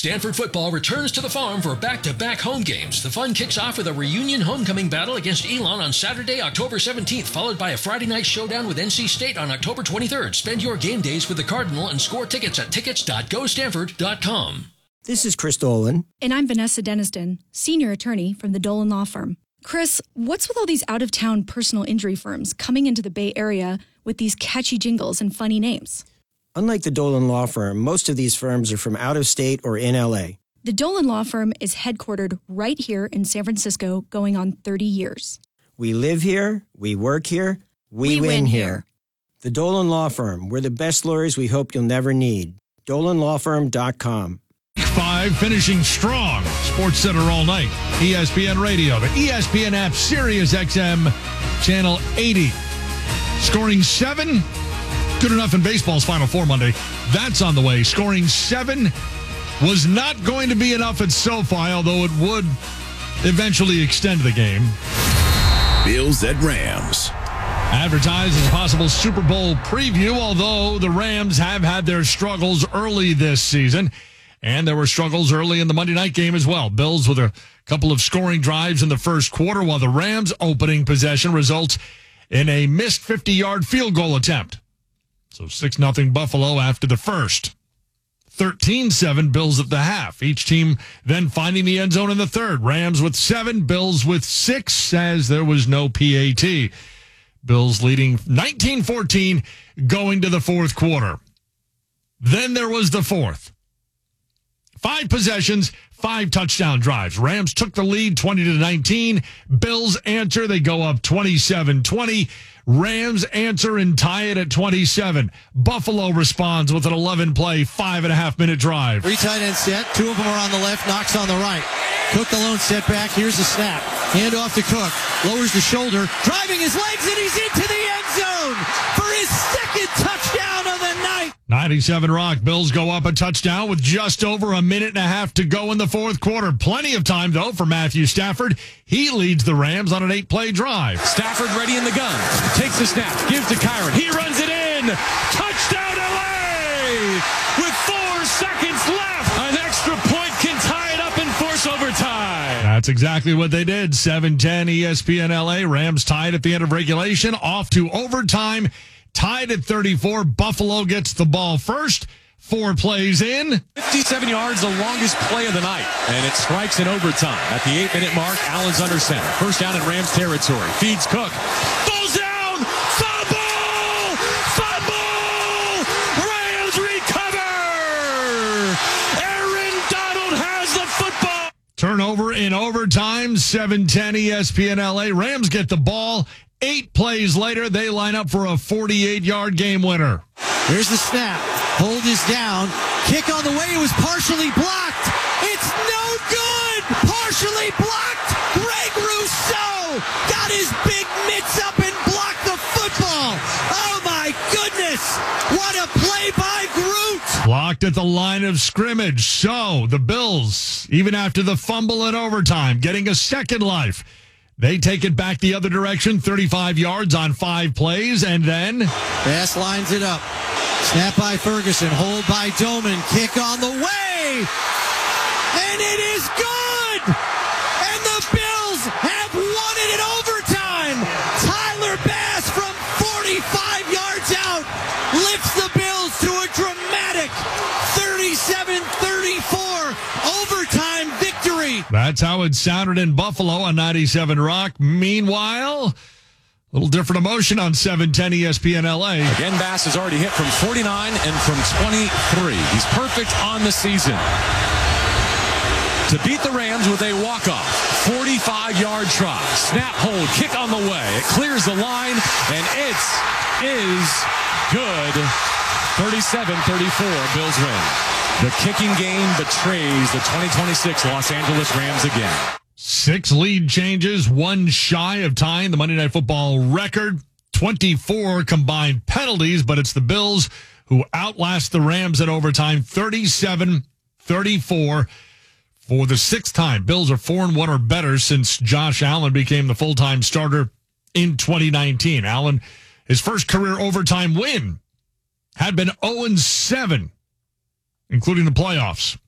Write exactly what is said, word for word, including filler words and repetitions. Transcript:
Stanford football returns to the Farm for back-to-back home games. The fun kicks off with a reunion homecoming battle against Elon on Saturday, October seventeenth, followed by a Friday night showdown with N C State on October twenty-third. Spend your game days with the Cardinal and score tickets at tickets dot go stanford dot com. This is Chris Dolan. And I'm Vanessa Deniston, senior attorney from the Dolan Law Firm. Chris, what's with all these out-of-town personal injury firms coming into the Bay Area with these catchy jingles and funny names? Unlike the Dolan Law Firm, most of these firms are from out of state or in L A. The Dolan Law Firm is headquartered right here in San Francisco, going on thirty years. We live here, we work here, we, We win, win here. here. The Dolan Law Firm, we're the best lawyers we hope you'll never need. dolan law firm dot com. Five finishing strong. Sports Center all night. E S P N Radio, the E S P N app, Sirius X M, Channel eighty. Scoring seven. Good enough in baseball's Final Four Monday. That's on the way. Scoring seven was not going to be enough at SoFi, although it would eventually extend the game. Bills at Rams. Advertised as a possible Super Bowl preview, although the Rams have had their struggles early this season. And there were struggles early in the Monday night game as well. Bills with a couple of scoring drives in the first quarter, while the Rams' opening possession results in a missed fifty-yard field goal attempt. So six nothing Buffalo after the first. thirteen seven Bills at the half. Each team then finding the end zone in the third. Rams with seven, Bills with six, as there was no P A T. Bills leading nineteen fourteen going to the fourth quarter. Then there was the fourth. Five possessions, five touchdown drives. Rams took the lead twenty to nineteen. Bills answer. They go up twenty-seven twenty. Rams answer and tie it at twenty-seven. Buffalo responds with an eleven-play, five-and-a-half-minute drive. Three tight end set. Two of them are on the left. Knox on the right. Cook alone set back. Here's the snap. Hand off to Cook. Lowers the shoulder. Driving his legs, and he's into the end zone for his second touchdown of the night. ninety-seven Rock. Bills go up a touchdown with just over a minute and a half to go in the fourth quarter. Plenty of time, though, for Matthew Stafford. He leads the Rams on an eight-play drive. Stafford ready in the gun. Takes the snap. Gives to Kyron. He runs it in. Touchdown L A! With four seconds left. An extra point can tie it up and force overtime. That's exactly what they did. seven ten E S P N L A. Rams tied at the end of regulation. Off to overtime. Tied at thirty-four. Buffalo gets the ball first. Four plays in. fifty-seven yards, the longest play of the night. And it strikes in overtime. At the eight-minute mark, Allen's under center. First down in Rams territory. Feeds Cook. Falls down. Fumble! Fumble! Rams recover! Aaron Donald has the football. Turnover in overtime. seven ten E S P N L A. Rams get the ball. Eight plays later, they line up for a forty-eight-yard game winner. Here's the snap. Hold is down. Kick on the way. It was partially blocked. It's no good. Partially blocked. Greg Rousseau got his big mitts up and blocked the football. Oh, my goodness. What a play by Groot. Blocked at the line of scrimmage. So the Bills, even after the fumble in overtime, getting a second life. They take it back the other direction, thirty-five yards on five plays, and then Bass lines it up. Snap by Ferguson. Hold by Doman. Kick on the way. And it is good. And the Bills have won it in overtime. Tyler Bass from forty-five yards out lifts the Bills to a dramatic thirty-seven thirty-four overtime victory. That's how it sounded in Buffalo on ninety-seven Rock. Meanwhile, a little different emotion on seven ten E S P N L A. Again, Bass has already hit from forty-nine and from twenty-three. He's perfect on the season. To beat the Rams with a walk-off, forty-five-yard try. Snap, hold, kick on the way. It clears the line, and it is good. thirty-seven thirty-four, Bills win. The kicking game betrays the twenty twenty-six Los Angeles Rams again. Six lead changes, one shy of tying the Monday Night Football record. twenty-four combined penalties, but it's the Bills who outlast the Rams in overtime, thirty-seven thirty-four. For the sixth time, Bills are four and one or better since Josh Allen became the full-time starter in twenty nineteen. Allen, his first career overtime win, had been oh and seven, including the playoffs.